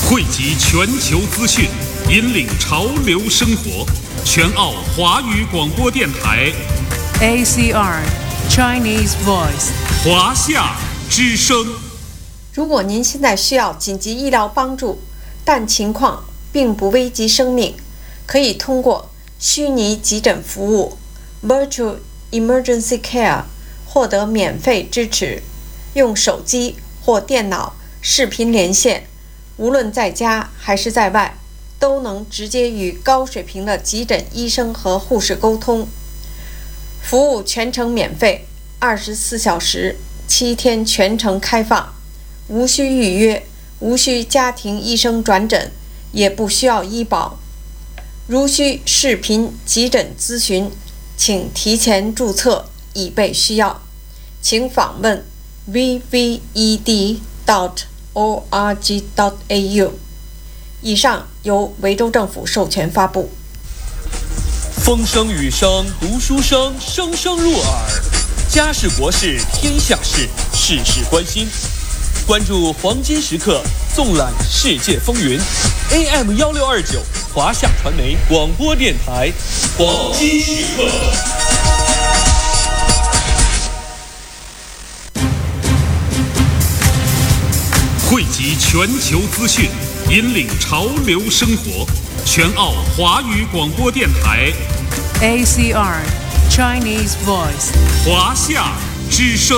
汇集全球资讯，引领潮流生活。全澳华语广播电台 ACR Chinese Voice 华夏之声。 如果您现在需要紧急医疗帮助，但情况并不危及生命，可以通过虚拟急诊服务 Virtual Emergency Care 获得免费支持。用手机或电脑视频连线，无论在家还是在外，都能直接与高水平的急诊医生和护士沟通。服务全程免费，24小时7天全程开放，无需预约，无需家庭医生转诊，也不需要医保。如需视频急诊咨询，请提前注册以备需要。请访问 vved.org.au。以上由维州政府授权发布。 风声雨声读书声，声声入耳。家事国事天下事，事事关心。关注黄金时刻，纵览世界风云。AM1629华夏传媒广播电台，黄金时刻。 汇集全球资讯，引领潮流生活。全澳华语广播电台 ACR Chinese Voice 华夏之声。